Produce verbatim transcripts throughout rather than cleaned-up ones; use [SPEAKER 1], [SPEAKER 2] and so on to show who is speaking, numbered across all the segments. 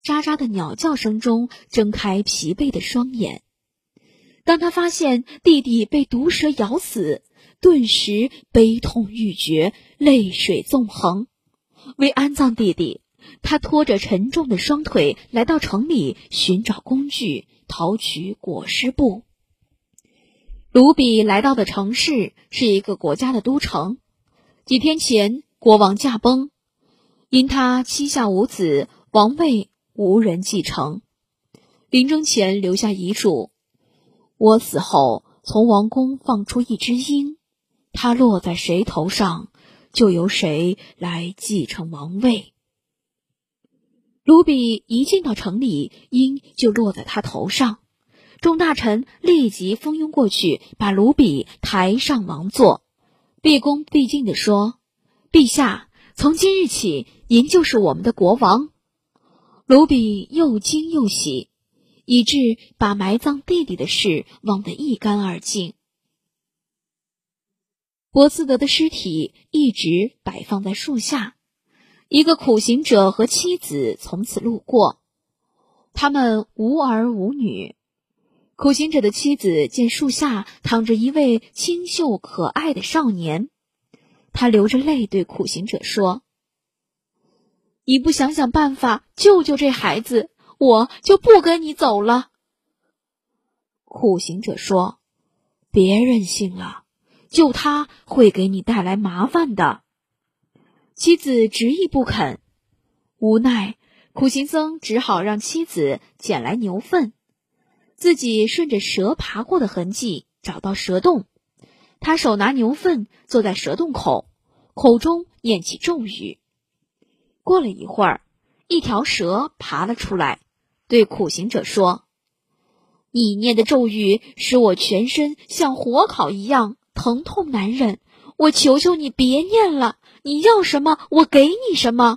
[SPEAKER 1] 喳喳的鸟叫声中睁开疲惫的双眼。当他发现弟弟被毒蛇咬死，顿时悲痛欲绝，泪水纵横。为安葬弟弟，他拖着沉重的双腿来到城里寻找工具，淘取裹尸布。卢比来到的城市是一个国家的都城。几天前，国王驾崩，因他膝下无子，王位无人继承。临终前留下遗嘱：我死后，从王宫放出一只鹰，它落在谁头上，就由谁来继承王位。卢比一进到城里，鹰就落在他头上。众大臣立即蜂拥过去，把卢比抬上王座，毕恭毕敬地说：陛下，从今日起，您就是我们的国王。卢比又惊又喜，以致把埋葬弟弟的事忘得一干二净。博斯德的尸体一直摆放在树下，一个苦行者和妻子从此路过，他们无儿无女。苦行者的妻子见树下躺着一位清秀可爱的少年，她流着泪对苦行者说：你不想想办法救救这孩子，我就不跟你走了。苦行者说：别任性了，救他会给你带来麻烦的。妻子执意不肯，无奈苦行僧只好让妻子捡来牛粪，自己顺着蛇爬过的痕迹找到蛇洞。他手拿牛粪坐在蛇洞口，口中念起咒语。过了一会儿，一条蛇爬了出来，对苦行者说：你念的咒语使我全身像火烤一样疼痛难忍，我求求你别念了，你要什么我给你什么。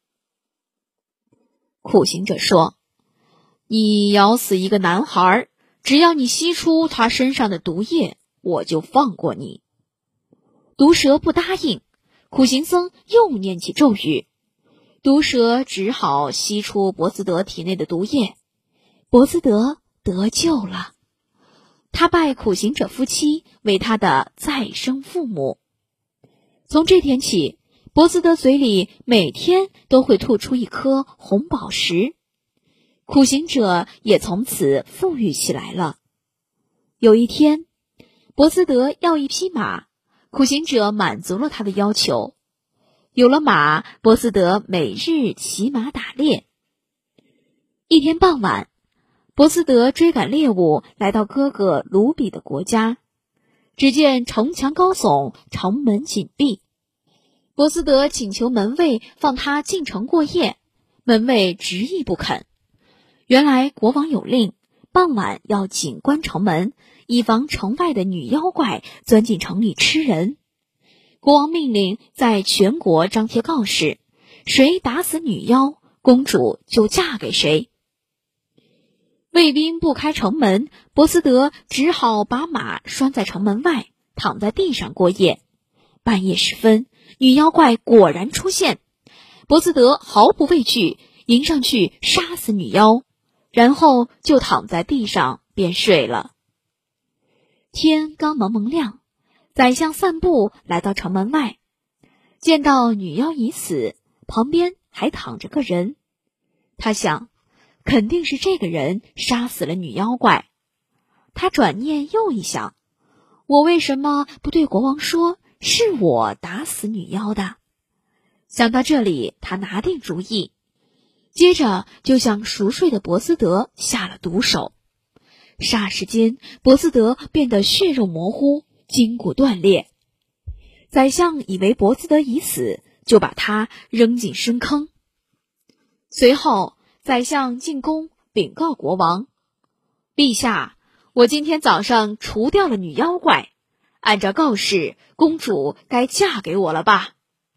[SPEAKER 1] 苦行者说：你咬死一个男孩，只要你吸出他身上的毒液，我就放过你。毒蛇不答应，苦行僧又念起咒语，毒蛇只好吸出博斯德体内的毒液，博斯德得救了。他拜苦行者夫妻为他的再生父母。从这天起，博斯德嘴里每天都会吐出一颗红宝石，苦行者也从此富裕起来了。有一天，博斯德要一匹马，苦行者满足了他的要求。有了马，博斯德每日骑马打猎。一天傍晚，博斯德追赶猎物，来到哥哥卢比的国家。只见城墙高耸，城门紧闭。博斯德请求门卫放他进城过夜，门卫执意不肯。原来国王有令，傍晚要紧关城门，以防城外的女妖怪钻进城里吃人。国王命令在全国张贴告示，谁打死女妖，公主就嫁给谁。卫兵不开城门，博斯德只好把马拴在城门外，躺在地上过夜。半夜时分，女妖怪果然出现，博斯德毫不畏惧，迎上去杀死女妖，然后就躺在地上便睡了。天刚蒙蒙亮，宰相散步来到城门外，见到女妖已死，旁边还躺着个人。他想，肯定是这个人杀死了女妖怪。他转念又一想，我为什么不对国王说是我打死女妖的？想到这里，他拿定主意，接着就向熟睡的博斯德下了毒手。霎时间，博斯德变得血肉模糊，筋骨断裂。宰相以为博斯德已死，就把他扔进深坑。随后宰相进宫禀告国王：陛下，我今天早上除掉了女妖怪，按照告示，公主该嫁给我了吧？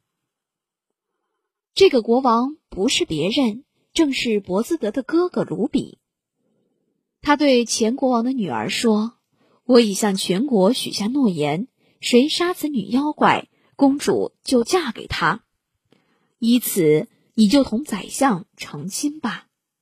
[SPEAKER 1] 这个国王不是别人，正是博斯德的哥哥卢比。他对前国王的女儿说：我已向全国许下诺言，谁杀死女妖怪，公主就嫁给他。依此，你就同宰相成亲吧。